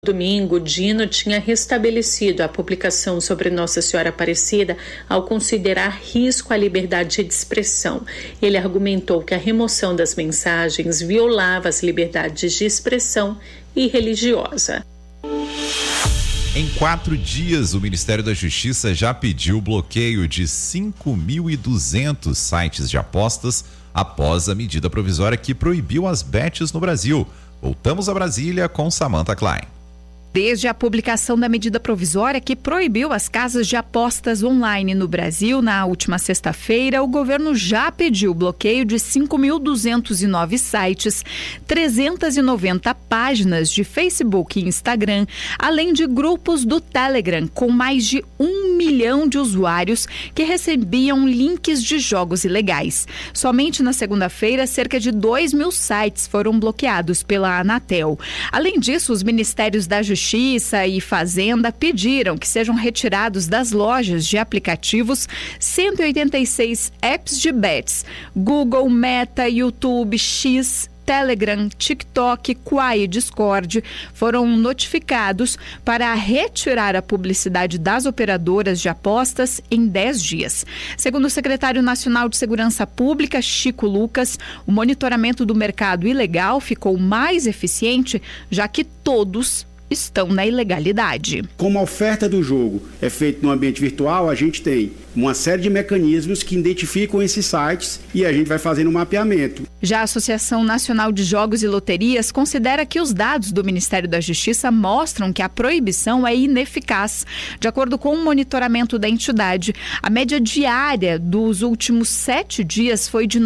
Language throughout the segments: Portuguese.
Domingo, Dino tinha restabelecido a publicação sobre Nossa Senhora Aparecida ao considerar risco à liberdade de expressão. Ele argumentou que a remoção das mensagens violava as liberdades de expressão e religiosa. Em 4 dias, o Ministério da Justiça já pediu o bloqueio de 5.200 sites de apostas após a medida provisória que proibiu as bets no Brasil. Voltamos a Brasília com Samantha Klein. Desde a publicação da medida provisória que proibiu as casas de apostas online no Brasil na última sexta-feira, o governo já pediu o bloqueio de 5.209 sites, 390 páginas de Facebook e Instagram, além de grupos do Telegram com mais de 1 milhão de usuários que recebiam links de jogos ilegais. Somente na segunda-feira, cerca de 2.000 sites foram bloqueados pela Anatel. Além disso, os ministérios da Justiça e Fazenda pediram que sejam retirados das lojas de aplicativos 186 apps de bets. Google, Meta, YouTube, X, Telegram, TikTok, Quai e Discord foram notificados para retirar a publicidade das operadoras de apostas em 10 dias. Segundo o secretário nacional de Segurança Pública, Chico Lucas, o monitoramento do mercado ilegal ficou mais eficiente, já que todos estão na ilegalidade. Como a oferta do jogo é feita no ambiente virtual, a gente tem uma série de mecanismos que identificam esses sites e a gente vai fazendo um mapeamento. Já a Associação Nacional de Jogos e Loterias considera que os dados do Ministério da Justiça mostram que a proibição é ineficaz. De acordo com o monitoramento da entidade, a média diária dos últimos 7 dias foi de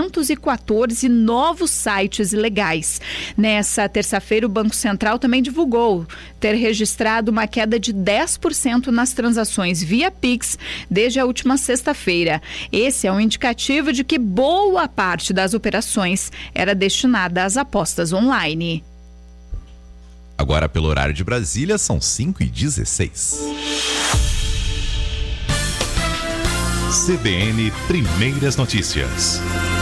914 novos sites ilegais. Nessa terça-feira, o Banco Central também divulgou ter registrado uma queda de 10% nas transações via Pix desde a última sexta-feira. Esse é um indicativo de que boa parte das operações era destinada às apostas online. Agora, pelo horário de Brasília, são 5h16. CBN Primeiras Notícias.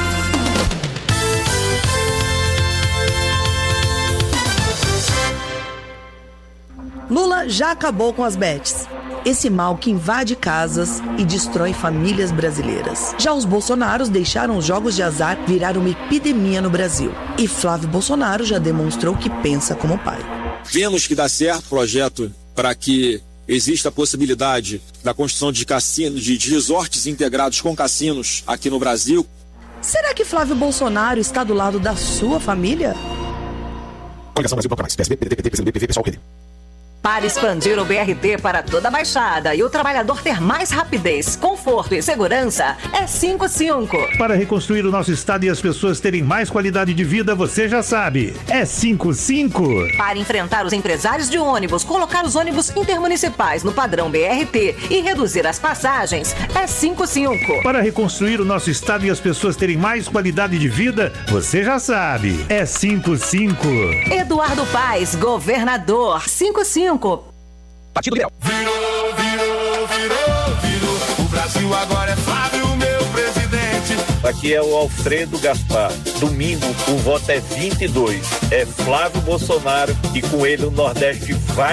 Lula já acabou com as bets. Esse mal que invade casas e destrói famílias brasileiras. Já os Bolsonaros deixaram os jogos de azar virar uma epidemia no Brasil. E Flávio Bolsonaro já demonstrou que pensa como pai. Vemos que dá certo o projeto para que exista a possibilidade da construção de cassinos, de resorts integrados com cassinos aqui no Brasil. Será que Flávio Bolsonaro está do lado da sua família? Coligação Brasil, PSB, PDT, PCdoB, PV, pessoal, PD. Para expandir o BRT para toda a Baixada e o trabalhador ter mais rapidez, conforto e segurança, é 55. Para reconstruir o nosso estado e as pessoas terem mais qualidade de vida, você já sabe, é 55. Para enfrentar os empresários de ônibus, colocar os ônibus intermunicipais no padrão BRT e reduzir as passagens, é 55. Para reconstruir o nosso estado e as pessoas terem mais qualidade de vida, você já sabe, é 55. Eduardo Paes, governador, 55. Partido Liberal. Virou. O Brasil agora é Flávio, meu presidente. Aqui é o Alfredo Gaspar. Domingo o voto é 22. É Flávio Bolsonaro e com ele o Nordeste vai